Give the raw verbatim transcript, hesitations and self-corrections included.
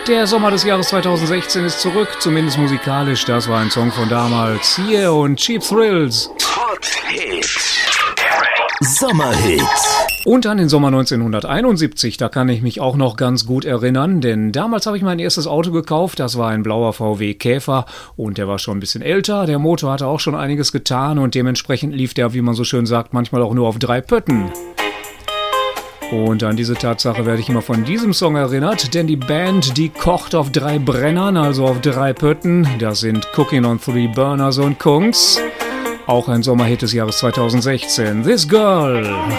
Der Sommer des Jahres zweitausendsechzehn ist zurück, zumindest musikalisch. Das war ein Song von damals. Hier und Cheap Thrills. Hot Hits. Sommerhits. Und an den Sommer neunzehnhunderteinundsiebzig, da kann ich mich auch noch ganz gut erinnern, denn damals habe ich mein erstes Auto gekauft, das war ein blauer V W Käfer und der war schon ein bisschen älter, der Motor hatte auch schon einiges getan und dementsprechend lief der, wie man so schön sagt, manchmal auch nur auf drei Pötten. Und an diese Tatsache werde ich immer von diesem Song erinnert, denn die Band, die kocht auf drei Brennern, also auf drei Pötten, das sind Cooking on Three Burners und Kungs. Auch ein Sommerhit des Jahres zweitausendsechzehn, This Girl.